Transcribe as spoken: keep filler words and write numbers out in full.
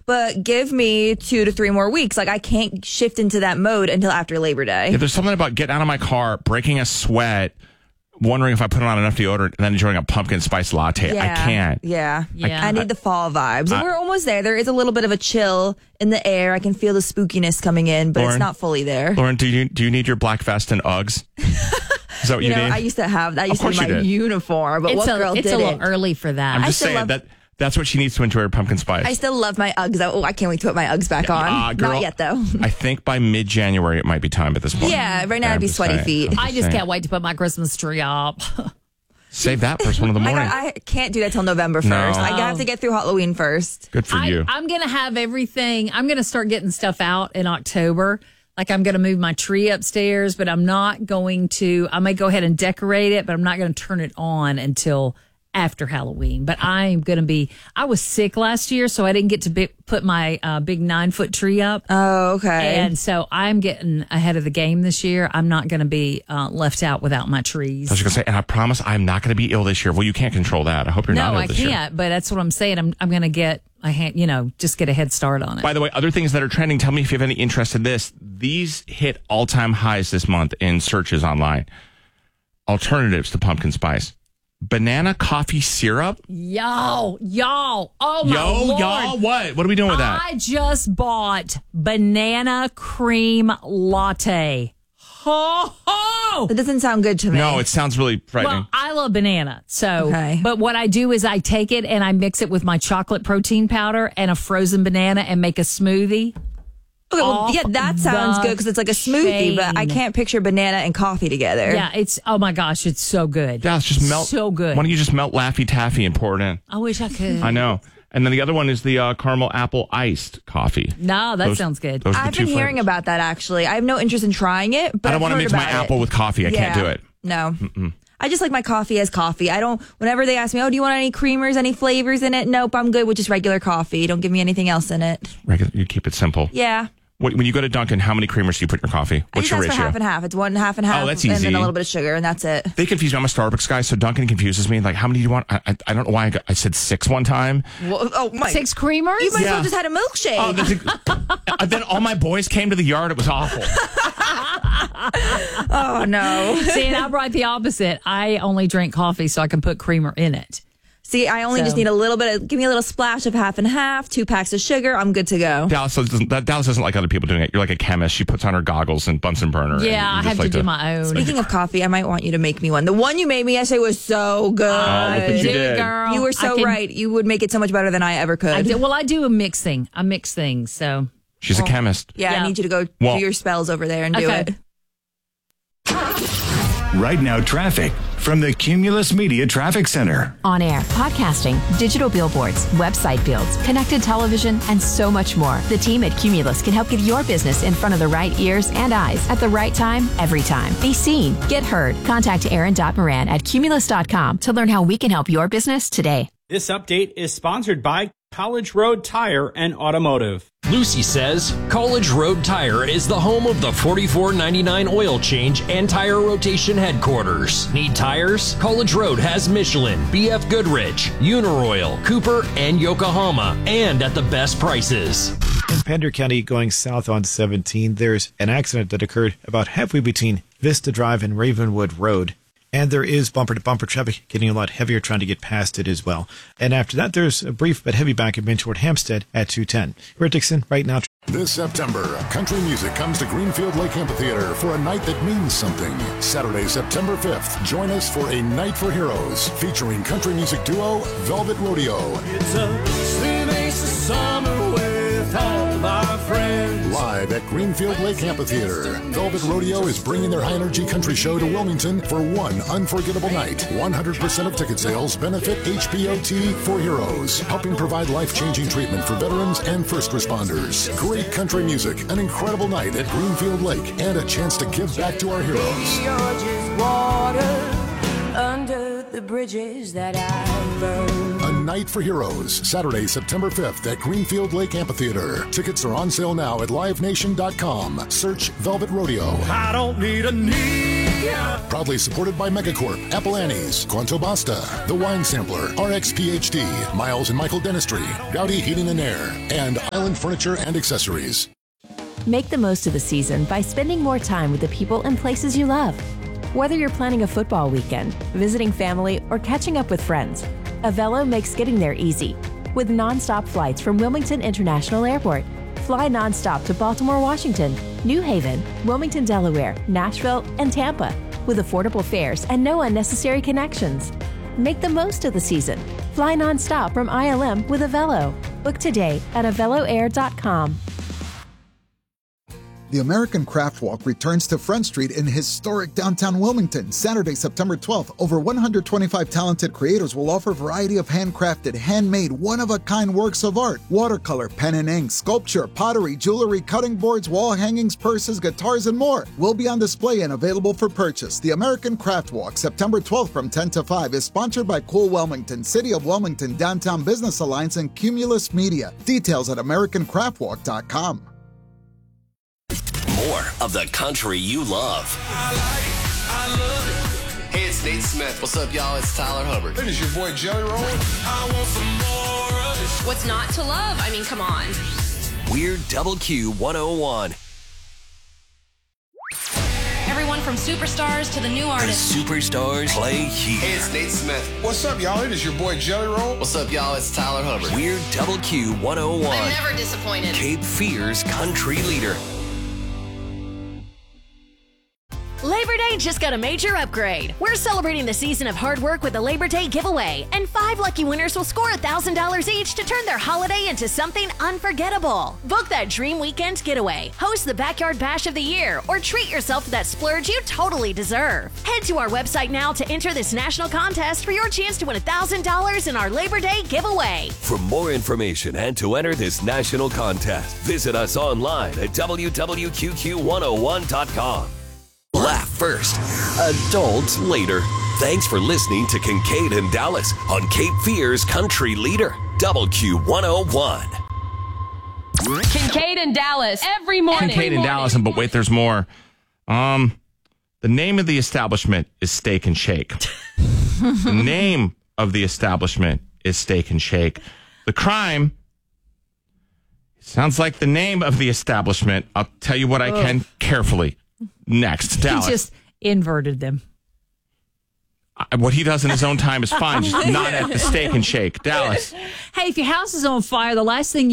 but give me two to three more weeks. Like, I can't shift into that mode until after Labor Day. Yeah, there's something about getting out of my car, breaking a sweat, wondering if I put on enough deodorant, and then enjoying a pumpkin spice latte. Yeah, I can't. Yeah. Yeah. I need the fall vibes. I- We're almost there. There is a little bit of a chill in the air. I can feel the spookiness coming in, but Lauren? it's not fully there. Lauren, do you do you need your black vest and Uggs? Is that what you, You know, need? I used to have that. I used Of to course be my you did. uniform, but It's what a, girl it's a didn't? little early for that. I'm I just still saying love- that that's what she needs to enjoy her pumpkin spice. I still love my Uggs. Oh, I can't wait to put my Uggs back on. Uh, girl, Not yet, though. I think by mid-January it might be time at this point. Yeah, right now I'm I'd be just sweaty saying. feet. I'm I just saying. can't wait to put my Christmas tree up. Save that first one in the I, morning. got, I can't do that till November first. No. I have to get through Halloween first. Good for I, you. I'm going to have everything. I'm going to start getting stuff out in October. Like I'm going to move my tree upstairs, but I'm not going to, I may go ahead and decorate it, but I'm not going to turn it on until after Halloween. But I'm going to be, I was sick last year, so I didn't get to be, put my uh, big nine foot tree up. Oh, okay. And so I'm getting ahead of the game this year. I'm not going to be uh, left out without my trees. I was going to say, and I promise I'm not going to be ill this year. Well, you can't control that. I hope you're not No, ill I this can't, year. but that's what I'm saying. I'm, I'm going to get a hand, you know, just get a head start on it. By the way, other things that are trending, tell me if you have any interest in this. These hit all-time highs this month in searches online. Alternatives to pumpkin spice. Banana coffee syrup? Y'all, y'all, oh my Yo, Lord. y'all, what? What are we doing with that? I just bought banana cream latte. Ho, ho! That doesn't sound good to me. No, it sounds really frightening. Well, I love banana. So, Okay. but what I do is I take it and I mix it with my chocolate protein powder and a frozen banana and make a smoothie. Okay, well, off yeah, that sounds the good because it's like a smoothie, but I chain. can't picture banana and coffee together. Yeah, it's, oh my gosh, it's so good. Yeah, let's just melt. So good. Why don't you just melt Laffy Taffy and pour it in? I wish I could. I know. And then the other one is the uh, caramel apple iced coffee. No, that Those- sounds good. Those are the I've two been hearing flavors. about that actually. I have no interest in trying it, but I don't I've want to heard mix my about it. apple with coffee. I can't Yeah. do it. No. Mm-mm. I just like my coffee as coffee. I don't, whenever they ask me, oh, do you want any creamers, any flavors in it? Nope, I'm good with just regular coffee. Don't give me anything else in it. Regular, you keep it simple. Yeah. When when you go to Dunkin', how many creamers do you put in your coffee? I What's just your ask for ratio? half and half. It's one half and half. Oh, that's And easy. then a little bit of sugar, and that's it. They confuse me. I'm a Starbucks guy, so Dunkin' confuses me. Like, how many do you want? I, I, I don't know why I, got, I said six one time. Well, oh, my. Six creamers? You might as Yeah. well just had a milkshake. Oh, that's a, uh, then all my boys came to the yard. It was awful. Oh, no. See, and I brought the opposite. I only drink coffee so I can put creamer in it. See, I only So- just need a little bit of, give me a little splash of half and half, two packs of sugar. I'm good to go. Dallas doesn't, that, Dallas doesn't like other people doing it. You're like a chemist. She puts on her goggles and Bunsen burner. and Yeah, you I just have to like do my own. Speaking of coffee, I might want you to make me one. The one you made me yesterday was so good. Oh, look what you Do it, did. girl. You were I so can- right. You would make it so much better than I ever could. I do, well, I do a mixing. I mix things. So She's a chemist. Yeah, Yeah. I need you to go Well- do your spells over there and do Okay. it. Right now, traffic from the Cumulus Media Traffic Center. On air, podcasting, digital billboards, website builds, connected television, and so much more. The team at Cumulus can help get your business in front of the right ears and eyes at the right time, every time. Be seen, get heard. Contact Aaron Moran at cumulus dot com to learn how we can help your business today. This update is sponsored by College Road Tire and Automotive. Lucy says College Road Tire is the home of the forty-four ninety-nine oil change and tire rotation headquarters. Need tires? College Road has Michelin, B F Goodrich, Uniroyal, Cooper, and Yokohama, and at the best prices. In Pender County, going south on seventeen, there's an accident that occurred about halfway between Vista Drive and Ravenwood Road. And there is bumper-to-bumper traffic getting a lot heavier trying to get past it as well. And after that, there's a brief but heavy backup in toward Hampstead at two ten. We're at Dixon right now. This September, country music comes to Greenfield Lake Amphitheater for a night that means something. Saturday, September fifth, join us for A Night for Heroes, featuring country music duo Velvet Rodeo. It's a sweet ace of summer with all of our friends. Live at Greenfield Lake Amphitheater, Velvet Rodeo is bringing their high-energy country show to Wilmington for one unforgettable night. one hundred percent of ticket sales benefit H B O T for Heroes, helping provide life-changing treatment for veterans and first responders. Great country music, an incredible night at Greenfield Lake, and a chance to give back to our heroes. You're just water under the bridges that I burned. A Night for Heroes, Saturday, September fifth at Greenfield Lake Amphitheater. Tickets are on sale now at live nation dot com. Search Velvet Rodeo. I don't need a knee. Proudly supported by Megacorp, Apple Annie's, Quanto Basta, The Wine Sampler, R X P H D, Miles and Michael Dentistry, Gowdy Heating and Air, and Island Furniture and Accessories. Make the most of the season by spending more time with the people and places you love. Whether you're planning a football weekend, visiting family, or catching up with friends, Avelo makes getting there easy. With nonstop flights from Wilmington International Airport, fly nonstop to Baltimore, Washington, New Haven, Wilmington, Delaware, Nashville, and Tampa, with affordable fares and no unnecessary connections. Make the most of the season. Fly nonstop from I L M with Avelo. Book today at avelo air dot com. The American Craft Walk returns to Front Street in historic downtown Wilmington, Saturday, September twelfth. Over one hundred twenty-five talented creators will offer a variety of handcrafted, handmade, one-of-a-kind works of art. Watercolor, pen and ink, sculpture, pottery, jewelry, cutting boards, wall hangings, purses, guitars, and more will be on display and available for purchase. The American Craft Walk, September twelfth from ten to five, is sponsored by Cool Wilmington, City of Wilmington, Downtown Business Alliance, and Cumulus Media. Details at american craft walk dot com. More of the country you love. I like it. I love it. Hey, it's Nate Smith. What's up, y'all? It's Tyler Hubbard. It is your boy Jelly Roll. I want some more of this. What's not to love? I mean, come on. Weird Double Q one oh one. Everyone from superstars to the new The artists. superstars play here. Hey, it's Nate Smith. What's up, y'all? It is your boy Jelly Roll. What's up, y'all? It's Tyler Hubbard. Weird Double Q one oh one. I'm never disappointed. Cape Fear's country leader. Labor Day just got a major upgrade. We're celebrating the season of hard work with the Labor Day giveaway, and five lucky winners will score one thousand dollars each to turn their holiday into something unforgettable. Book that dream weekend getaway, host the Backyard Bash of the Year, or treat yourself to that splurge you totally deserve. Head to our website now to enter this national contest for your chance to win one thousand dollars in our Labor Day giveaway. For more information and to enter this national contest, visit us online at w w q q one oh one dot com. Laugh first, adults later. Thanks for listening to Kincaid and Dallas on Cape Fear's country leader, Double Q one oh one. Kincaid and Dallas every morning. Kincaid and Dallas, but wait, there's more. Um, the name of the establishment is Steak and Shake. The name of the establishment is Steak and Shake. The crime sounds like the name of the establishment. I'll tell you what I Ugh. can carefully. Next, Dallas. He just inverted them. I- What he does in his own time is fine, just not at the Steak and Shake. Dallas. Hey, if your house is on fire, the last thing